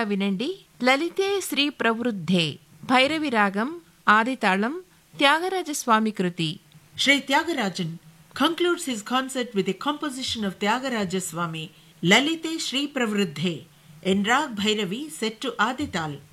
శ్రద్ధగా వినండి. లలితే శ్రీ ప్రవృద్ధే భైరవి రాగం ఆదితాళం త్యాగరాజస్వామి కృతి. Sri Tyagarajan concludes his concert with a composition of Tyagaraja Swami, Lalite Sri Pravruddhe, in Rag Bhairavi set to Adital.